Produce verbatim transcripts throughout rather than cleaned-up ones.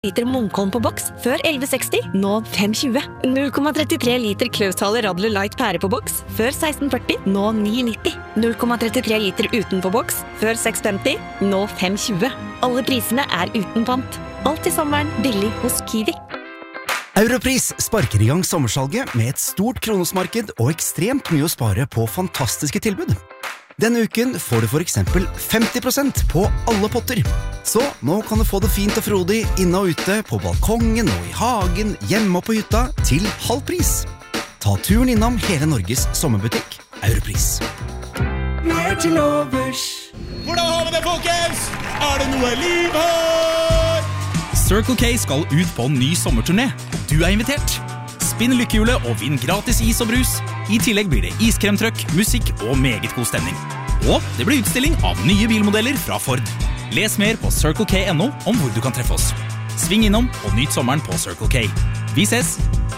Liter Munkholm på boks, før elleve seksti, nå fem tjue. null komma trettitre liter Klaushaler Radler Light pære på boks, før seksten førti, nå ni nitti. null komma trettitre liter uten på boks, før seks femti, nå fem tjue. Alle prisene er uten pant. Alt i sommeren billig hos Kiwi. Europris sparker i gang sommersalget med et stort kronosmarked og ekstremt mye å spare på fantastiske tilbud. Denne uken får du for eksempel femti prosent på alle potter. Så nå kan du få det fint og frodig inne og ute, på balkongen og i hagen, hjemme og på hytta, til halv pris. Ta turen innom hele Norges sommerbutikk, Europris. Mer til overs. Hvordan har vi det, folkens? Er det noe liv her? Circle K skal ut på en ny sommerturné. Du er invitert. Spinn lykkehjulet og vinn gratis is og brus. I tillegg blir det iskremtrøkk, musikk og meget god stemning. Og det blir utstilling av nye bilmodeller fra Ford. Les mer på circle k punktum no om hvor du kan treffe oss. Sving innom og nyt sommeren på Circle K. Vi ses!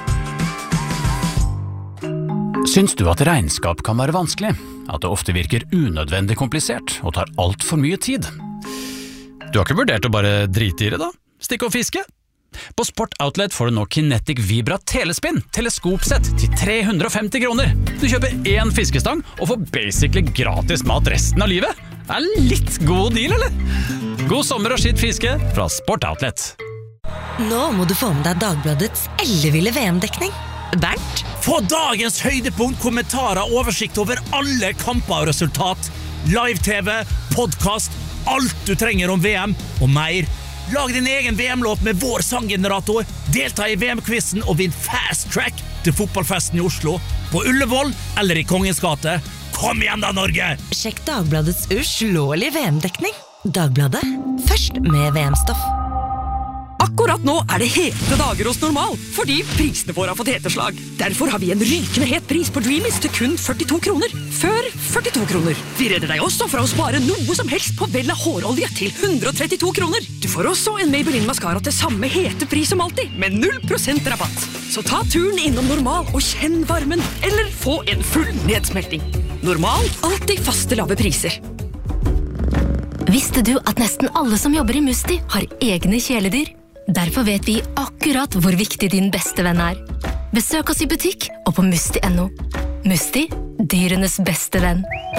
Syns du at regnskap kan være vanskelig? At det ofte virker unødvendig komplisert og tar alt for mye tid? Du har ikke vurdert å bare drite i det da? Stikke og fiske? På Sport Outlet får du nå Kinetic Vibra Telespinn teleskopsett til tre hundre og femti kroner. Du kjøper én fiskestang og får basically gratis mat resten av livet. Det er litt god deal, eller? God sommer og skitt fiske fra Sport Outlet. Nå må du få med deg Dagbladets elleville V M-dekning. Bernt? Få dagens høydepunkt, kommentarer, oversikt over alle kamper og resultat. Live-tv, podcast, alt du trenger om V M og mer. Lag din egen V M-låt med vår sanggenerator, delta i V M-quizen og vinn fast track til fotballfesten i Oslo, på Ullevål eller i Kongens gate. Kom igjen da, Norge! Sjekk Dagbladets uslåelige V M-dekning. Dagbladet, først med V M-stoff. Akkurat nå er det hete dager hos Normal, fordi prisene våre har fått heteslag. Derfor har vi en rykende het pris på Dreamies til kun førtito kroner. Før førtito kroner. Vi redder deg også fra å spare noe som helst på Vella hårolje til hundre og trettito kroner. Du får også en Maybelline Mascara til samme hete pris som alltid, med null prosent rabatt. Så ta turen innom Normal og kjenn varmen, eller få en full nedsmelting. Normal, alltid faste lave priser. Visste du at nesten alle som jobber i Musti har egne kjæledyr? Derfor vet vi akkurat hvor viktig din beste venn er. Besøk oss i butikk og på musti punktum no. Musti, dyrenes beste venn.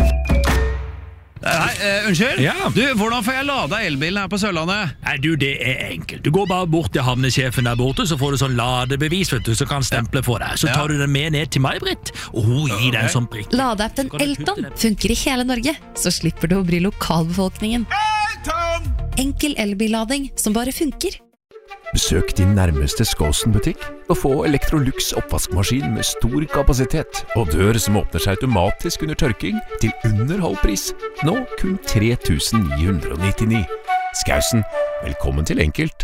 Hei, uh, unnskyld? Ja. Du, hvordan får jeg lada elbilen her på Sørlandet? Nei, du, det er enkelt. Du går bare bort til havnesjefen der borte, så får du sånn ladebevis, vet du, så kan stemple for deg. Så tar du den med ned til meg, Britt, og hun gir deg en sånn prikk. Ladeappen Elton funker i hele Norge, så slipper du å bry lokalbefolkningen. Elton! Enkel elbillading som bare funker. Besøk din nærmeste Skåsen-butikk og få Electrolux oppvaskmaskin med stor kapasitet og dør som åpner seg automatisk under tørking til under halv pris. Nå kun tre tusen ni hundre og nittini. Skausen, velkommen til Enkelt.